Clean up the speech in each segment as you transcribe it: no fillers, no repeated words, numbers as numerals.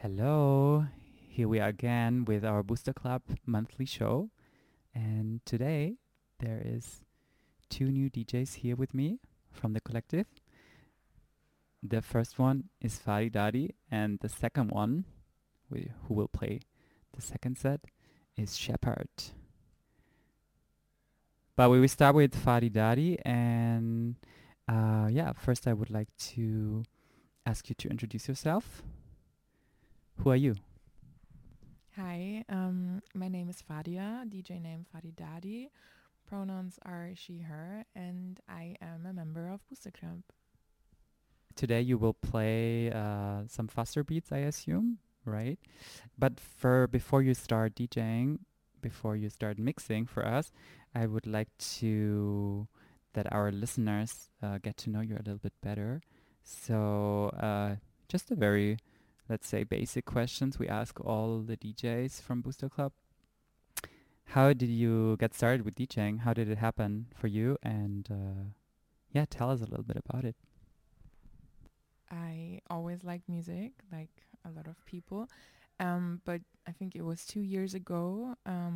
Hello, here we are again with our Booster Club monthly show. And today there is two new DJs here with me from the collective. The first one is Fadi Dadi, and the second one, who will play the second set, is Shepard. But we will start with Fadi Dadi, and first I would like to ask you to introduce yourself. Who are you? Hi, my name is Fadia, DJ name Fadi Dadi. Pronouns are she, her, and I am a member of Booster Club. Today you will play some faster beats, I assume, right? But before you start DJing, before you start mixing for us, I would like to that our listeners get to know you a little bit better. So just a very, let's say, basic questions we ask all the DJs from Booster Club. How did you get started with DJing? How did it happen for you? And tell us a little bit about it. I always liked music, like a lot of people, but I think it was 2 years ago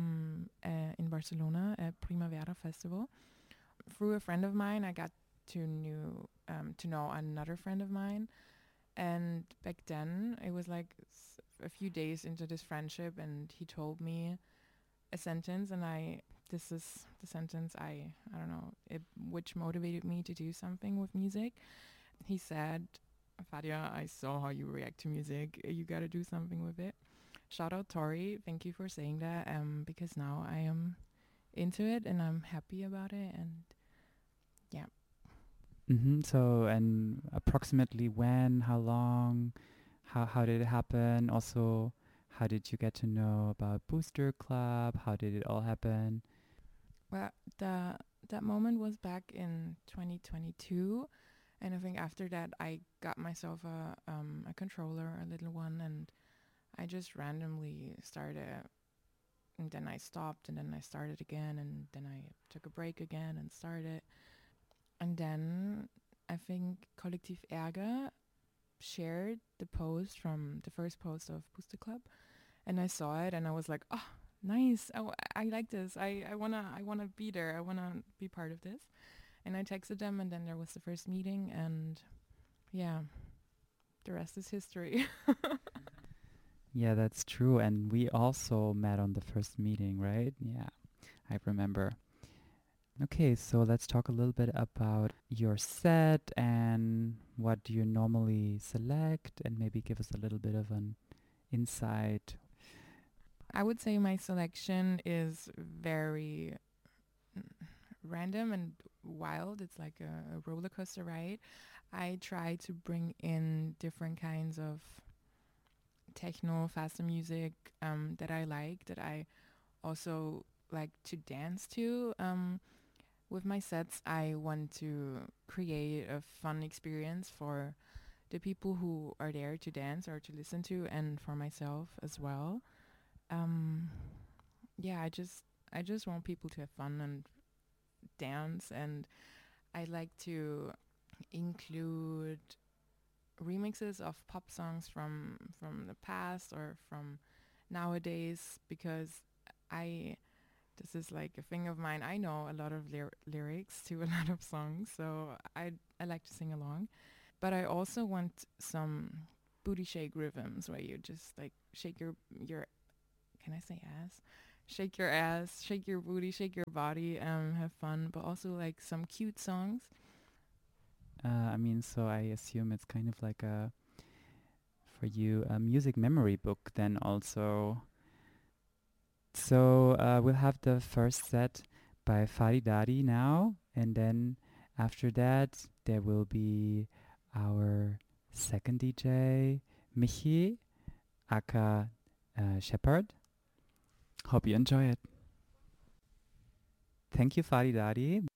in Barcelona at Primavera Festival. Through a friend of mine, I got to know another friend of mine, and back then it was like a few days into this friendship, and he told me a sentence, and this is the sentence I don't know which motivated me to do something with music. He said, Fadia, I saw how you react to music. You got to do something with it. Shout out Tori. Thank you for saying that. Because now I am into it and I'm happy about it. And yeah. So, and approximately when, how long, how did it happen? Also, how did you get to know about Booster Club? How did it all happen? Well, that moment was back in 2022, and I think after that I got myself a controller, a little one, and I just randomly started, and then I stopped, and then I started again, and then I took a break again and started, and then I think Kollektiv Ärger shared the post from the first post of Booster Club, and I saw it, and I was like, oh, nice. I like this. I wanna be there. I wanna be part of this. And I texted them, and then there was the first meeting, and yeah, the rest is history. Yeah, that's true. And we also met on the first meeting, right? Yeah, I remember. Okay, so let's talk a little bit about your set and what do you normally select, and maybe give us a little bit of an insight. I would say my selection is very random and wild. It's like a roller coaster ride. I try to bring in different kinds of techno, faster music that I like, that I also like to dance to. With my sets, I want to create a fun experience for the people who are there to dance or to listen to, and for myself as well. Um, yeah, I just want people to have fun and dance, and I like to include remixes of pop songs from the past or from nowadays, because I this is like a thing of mine. I know a lot of lyrics to a lot of songs, so I like to sing along. But I also want some booty shake rhythms where you just like shake your can I say ass? Shake your ass, shake your booty, shake your body, have fun, but also like some cute songs. So I assume it's kind of like for you, a music memory book then also. So we'll have the first set by Fadi Dadi now, and then after that there will be our second DJ, Michi, aka Shepard. Hope you enjoy it. Thank you, Fadi Dadi.